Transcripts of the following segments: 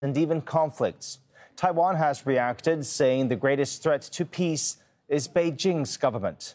and even conflicts. Taiwan has reacted, saying the greatest threat to peace is Beijing's government.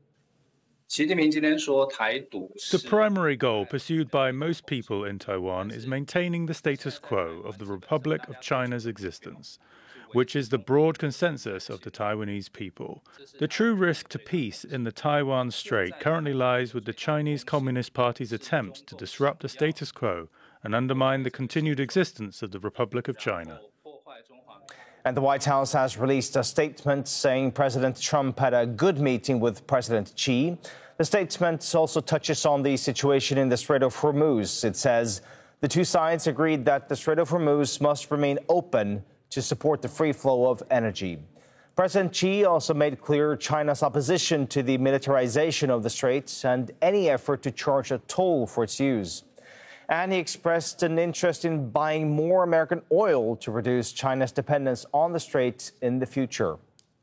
The primary goal pursued by most people in Taiwan is maintaining the status quo of the Republic of China's existence, which is the broad consensus of the Taiwanese people. The true risk to peace in the Taiwan Strait currently lies with the Chinese Communist Party's attempts to disrupt the status quo and undermine the continued existence of the Republic of China. And the White House has released a statement saying President Trump had a good meeting with President Xi. The statement also touches on the situation in the Strait of Hormuz. It says the two sides agreed that the Strait of Hormuz must remain open to support the free flow of energy. President Xi also made clear China's opposition to the militarization of the strait and any effort to charge a toll for its use. And he expressed an interest in buying more American oil to reduce China's dependence on the strait in the future.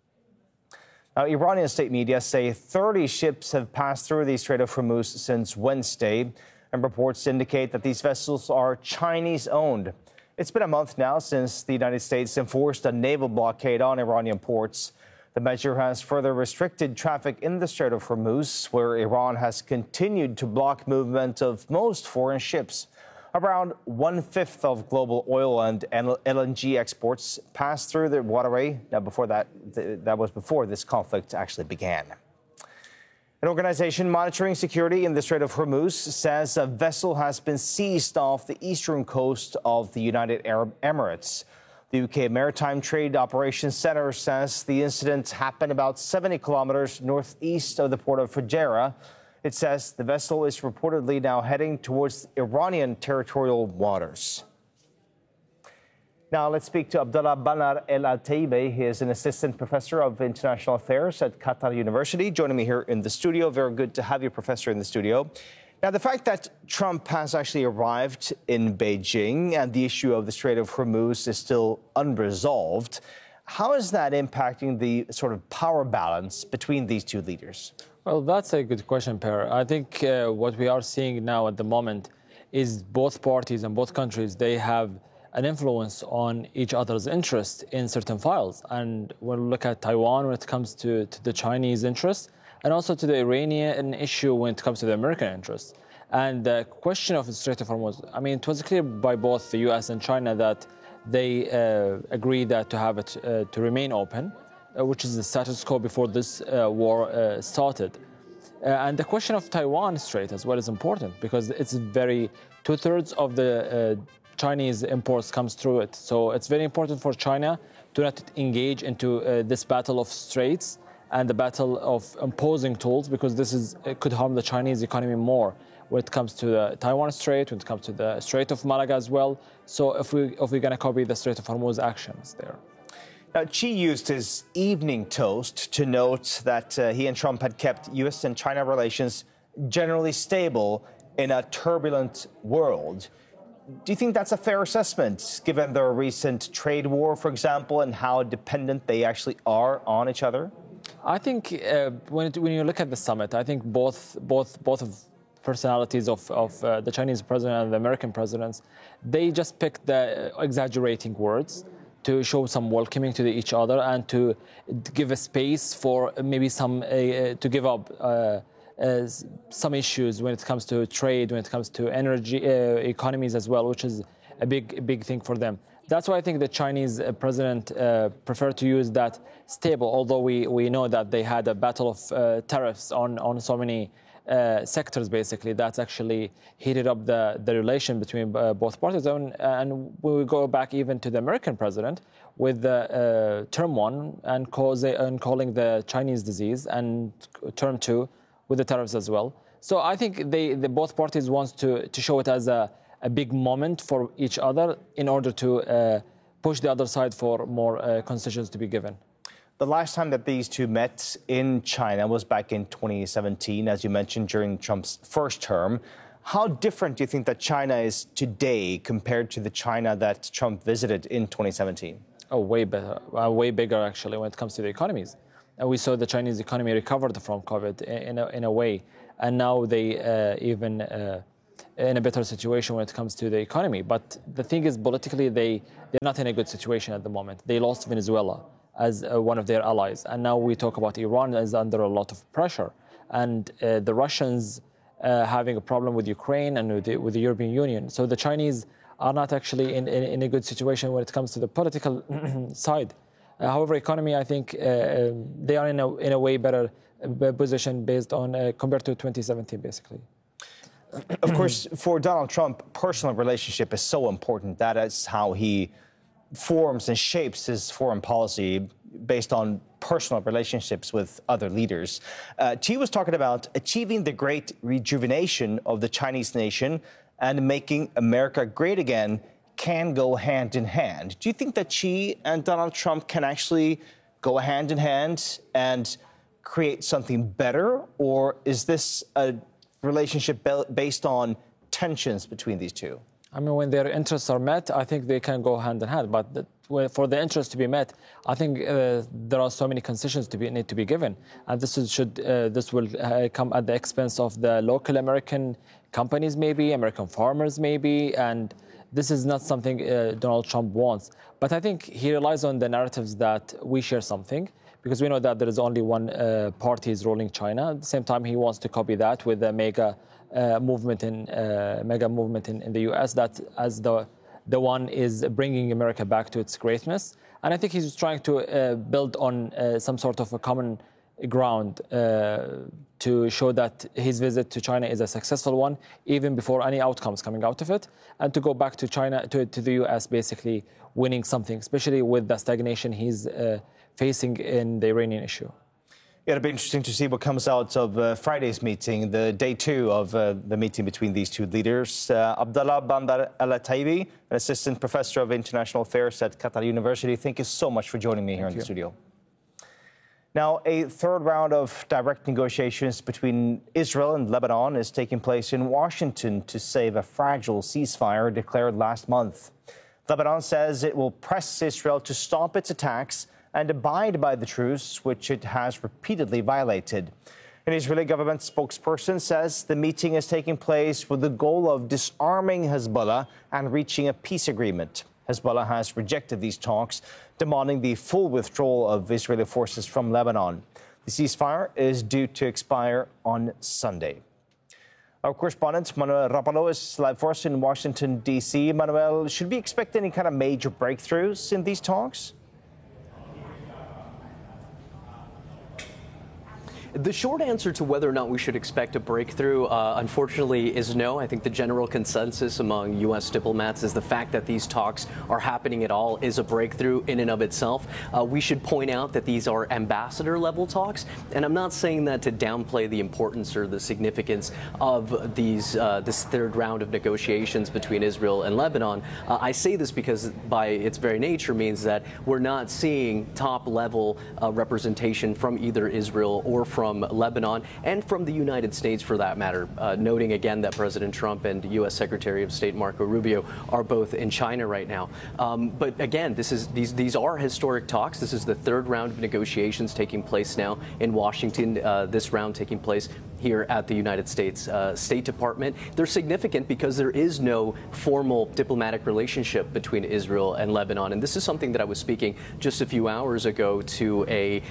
Now, Iranian state media say 30 ships have passed through the Strait of Hormuz since Wednesday, and reports indicate that these vessels are Chinese-owned. It's been a month now since the United States enforced a naval blockade on Iranian ports. The measure has further restricted traffic in the Strait of Hormuz, where Iran has continued to block movement of most foreign ships. Around 1/5 of global oil and LNG exports pass through the waterway. Now, that was before this conflict actually began. An organization monitoring security in the Strait of Hormuz says a vessel has been seized off the eastern coast of the United Arab Emirates. The UK Maritime Trade Operations Center says the incident happened about 70 kilometers northeast of the port of Fujairah. It says the vessel is reportedly now heading towards Iranian territorial waters. Now let's speak to Abdullah Banar El Altaibe. He is an assistant professor of international affairs at Qatar University, joining me here in the studio. Very good to have you, Professor, in the studio. Now, the fact that Trump has actually arrived in Beijing and the issue of the Strait of Hormuz is still unresolved, how is that impacting the sort of power balance between these two leaders? Well, that's a good question, Per. I think what we are seeing now at the moment is both parties and both countries, they have an influence on each other's interest in certain files. And when we look at Taiwan when it comes to the Chinese interest, and also to the Iranian issue when it comes to the American interest. And the question of the Strait of Hormuz, I mean, it was clear by both the US and China that they agreed that to have it to remain open, which is the status quo before this war started. And the question of Taiwan Strait as well is important because it's very, 2/3 of the Chinese imports comes through it. So it's very important for China to not engage into this battle of straits and the battle of imposing tolls, because it could harm the Chinese economy more when it comes to the Taiwan Strait, when it comes to the Strait of Malaga as well. So if we're going to copy the Strait of Hormuz actions there. Now, Xi used his evening toast to note that he and Trump had kept U.S. and China relations generally stable in a turbulent world. Do you think that's a fair assessment, given their recent trade war, for example, and how dependent they actually are on each other? I think when you look at the summit, I think both of personalities of the Chinese president and the American presidents, they just picked the exaggerating words to show some welcoming to each other and to give a space for maybe to give up some issues when it comes to trade, when it comes to energy economies as well, which is a big thing for them. That's why I think the Chinese president preferred to use that stable, although we know that they had a battle of tariffs on so many sectors, basically. That's actually heated up the relation between both parties. And we go back even to the American president with the term one and calling the Chinese disease, and term two with the tariffs as well. So I think both parties want to show it as a big moment for each other in order to push the other side for more concessions to be given. The last time that these two met in China was back in 2017, as you mentioned, during Trump's first term. How different do you think that China is today compared to the China that Trump visited in 2017? Oh, way better, way bigger, actually, when it comes to the economies. And we saw the Chinese economy recovered from COVID in a way. And now they even in a better situation when it comes to the economy. But the thing is, politically, they're not in a good situation at the moment. They lost Venezuela as one of their allies. And now we talk about Iran as under a lot of pressure. And the Russians having a problem with Ukraine and with the European Union. So the Chinese are not actually in a good situation when it comes to the political side. However, economy, I think they are in a way better position based on compared to 2017, basically. Of course, for Donald Trump, personal relationship is so important. That is how he forms and shapes his foreign policy based on personal relationships with other leaders. Xi was talking about achieving the great rejuvenation of the Chinese nation and making America great again can go hand in hand. Do you think that Xi and Donald Trump can actually go hand in hand and create something better? Or is this a relationship based on tensions between these two? I mean, when their interests are met, I think they can go hand in hand. But for the interests to be met, I think there are so many concessions need to be given, and this will come at the expense of the local American companies, maybe American farmers, maybe, and this is not something Donald Trump wants. But I think he relies on the narratives that we share something, because we know that there is only one party is ruling China. At the same time, he wants to copy that with the mega movement in the U.S. that as the one is bringing America back to its greatness. And I think he's trying to build on some sort of a common ground to show that his visit to China is a successful one, even before any outcomes coming out of it, and to go back to China, to the U.S. basically winning something, especially with the stagnation he's facing in the Iranian issue. It'll be interesting to see what comes out of Friday's meeting, the day two of the meeting between these two leaders. Abdallah Bandar Al-Taibi, an assistant professor of international affairs at Qatar University, thank you so much for joining me here in the studio. Now, a third round of direct negotiations between Israel and Lebanon is taking place in Washington to save a fragile ceasefire declared last month. Lebanon says it will press Israel to stop its attacks and abide by the truce, which it has repeatedly violated. An Israeli government spokesperson says the meeting is taking place with the goal of disarming Hezbollah and reaching a peace agreement. Hezbollah has rejected these talks, demanding the full withdrawal of Israeli forces from Lebanon. The ceasefire is due to expire on Sunday. Our correspondent, Manuel Rapalo, is live for us in Washington, D.C. Manuel, should we expect any kind of major breakthroughs in these talks? The short answer to whether or not we should expect a breakthrough, unfortunately, is no. I think the general consensus among U.S. diplomats is the fact that these talks are happening at all is a breakthrough in and of itself. We should point out that these are ambassador-level talks, and I'm not saying that to downplay the importance or the significance of these this third round of negotiations between Israel and Lebanon. I say this because, by its very nature, means that we're not seeing top-level representation from either Israel or from Lebanon, and from the United States for that matter, noting again that President Trump and U.S. Secretary of State Marco Rubio are both in China right now. But again, these are historic talks. This is the third round of negotiations taking place now in Washington, this round taking place here at the United States State Department. They're significant because there is no formal diplomatic relationship between Israel and Lebanon. And this is something that I was speaking just a few hours ago to a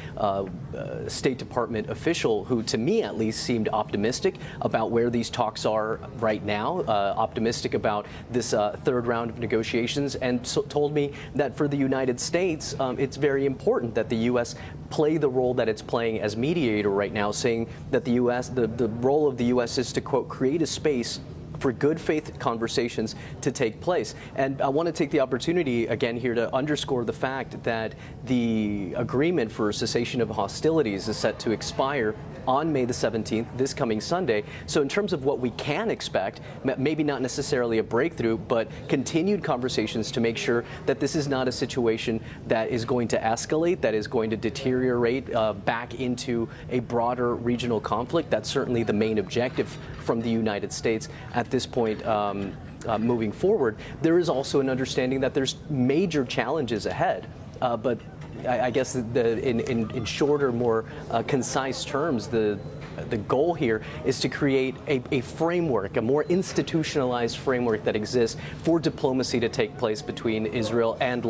State Department official who, to me at least, seemed optimistic about where these talks are right now, optimistic about this third round of negotiations, and told me that for the United States, it's very important that the U.S. play the role that it's playing as mediator right now, saying that the U.S., the role of the U.S. is to, quote, create a space for good faith conversations to take place. And I want to take the opportunity again here to underscore the fact that the agreement for cessation of hostilities is set to expire on May the 17th, this coming Sunday. So in terms of what we can expect, maybe not necessarily a breakthrough, but continued conversations to make sure that this is not a situation that is going to escalate, that is going to deteriorate back into a broader regional conflict. That's certainly the main objective from the United States at this point. Moving forward, there is also an understanding that there's major challenges ahead, but I guess in shorter, more concise terms, the the goal here is to create a framework, a more institutionalized framework that exists for diplomacy to take place between Israel and